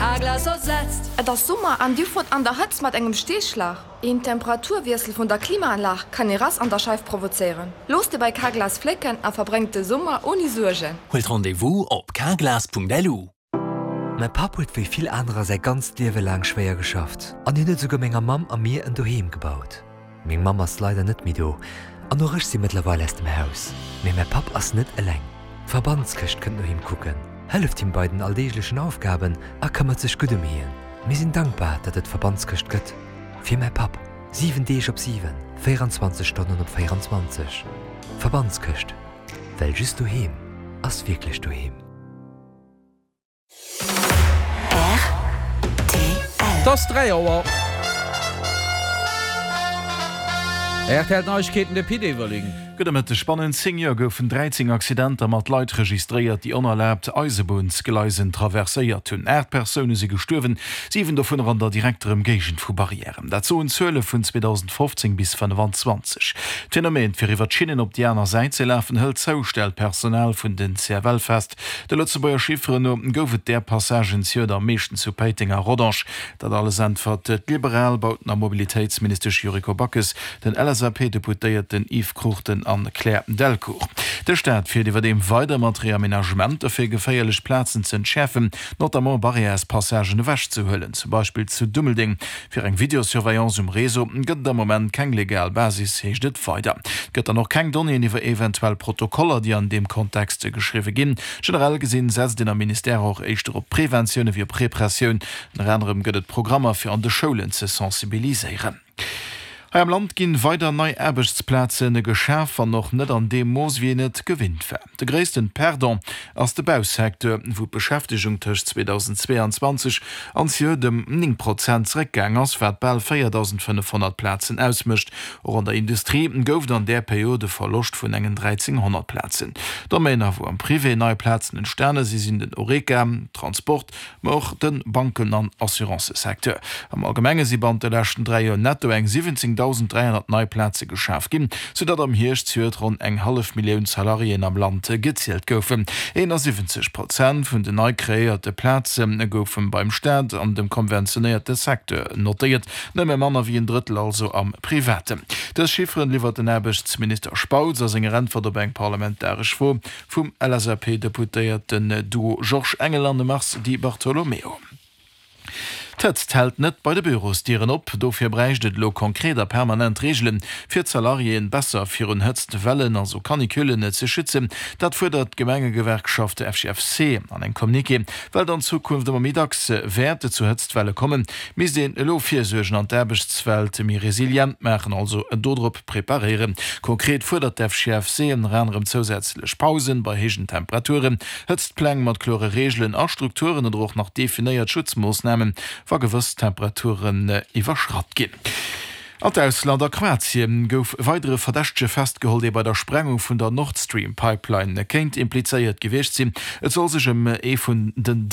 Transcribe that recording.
Carglass ersetzt. Das Sommer an Dufort an der Hütz mit engem Stehschlag. Ein Temperaturwechsel von der Klimaanlage kann Ras an der Scheibe provozieren. Los dir bei Carglass Flecken und verbringt den Sommer ohne Sorgen. Holt Rendezvous op carglass.lu. Mein Papa hat wie viel anderer sein ganz Leben lang schwer geschafft. Und er hat sogar meiner Mom an mir ein Daheim gebaut. Meine Mama ist leider nicht mehr da. Und noch ist sie mittlerweile aus dem Haus. Aber mein Papa ist nicht allein. Verbandskirche könnt noch hingucken. Helft ihm bei den alltäglichen Aufgaben, kümmert sich gut um ihn. Wir sind dankbar, dass es Verbandskirche gibt. Für mein Papa. 7 Tage auf 7, 24 Stunden auf 24. Verbandskirche. Weil just daheim ist wirklich daheim. Das 3 Uhr. Hält Neuigkeiten der PD überlegen. Mit de spannenden Senior goufen 13 Accidenter mat Leiit registriert, die onerlaubt Eisebunsgleisen traversiert hunn. Erdpersonen se gestorwen, 7 davon an der direkterem Gegent vu Barrieren. Dazu in Zölle vun 2015 bis 2020. Phänomen fir iwwer Schinnen op die aner Seite läfen hëll zoustel Personal vun den CRL fest. De Lützebauer Schifferen goufet der Passagen der meeschten zu Peitinger Rodanche, dat alles entfert liberal bauten am Mobilitätsminister Juriko Backes, den LSAP-Deputéiert den Yves Kruchten an Claire Delcourt. Der Staat fir iwwer dem weiter Materiamenagement fir geféierlech Plätzen zu entschärfen, notamment Barrieresspassagen wäsch zu hüllen, zum Beispiel zu Dummelding. Für eng Videosurveillance Reso gëtt der Moment keng legal Basis heechtet weiter. Gëtt noch keng Donien iwwer eventuell Protokoller, die an dem Kontext geschriwe ginn. Generell gesinn setzt den Minister auch eichter op Präventionune wie Präpressioun. Anderem gëtt Programmer fir an de Schulen ze sensibiliseieren. Am Land ginn weiter neii Erbechtsplaze ne Geschäft an noch net an dem Moos wie net gewinnt wär. De gréessten Perdon ass de Bausektor, wo Beschäftigung tech 2022 an dem 9% Reckgang ass wär bell 4.500 Plätzen ausmischt, or an der Industrie gouf an der Periode verlocht vun engen 1300 Plätzen. Da méner wo am Privé neii Plätzen en Sterne si sinn den Oreka, Transport, och den Banken an Assurancesektor. Am Allgemenge si band de lächten 3 Joer netto eng 17.300 Neuplätze geschafft gin, sodat am Hirschzürt rund eng 500.000 Salarien am Land gezielt goufen. 71% vun de neu kreierte Plätze goufen beim Staat an dem konventionierte Sektor notiert, nëmme Manner wie ein Drittel also am Private. Das Schifferen liefert den Erbechtsminister Spauz as enger Rent vor der Bank parlamentarisch vor vum LSAP-Deputéierten Duo Georges Engelande Mars di Bartolomeo. Tëtzt hält net bei de Büros dieieren op, dofir breichtet lo konkreter permanent Regeln fir Salarien besser fir un hëtzt Wellen also Kaniküllen ze schützen, dat fordert Gemengegewerkschaft FGFC an eng Kommuniké, weil an Zukunft immer mittags Werte zu Hëtztwelle kommen, mis den Lo-Viersugen an d'Erbechtswelt mir resilient machen, also en Dodrop preparieren. Konkret fordert FGFC en ranrem zusätzlech Pausen bei hegen Temperaturen, Hëtztpläng mat klore Regeln a Strukturen und auch nach definiiert Schutzmaßnahmen gewusst Temperaturen iwwerschrat gin. An Ausländer Kroatien gouf weitere Verdächtche festgeholt, die bei der Sprengung vun der Nord Stream Pipeline kenint impliziert gewicht sinn. Et soll sich vun den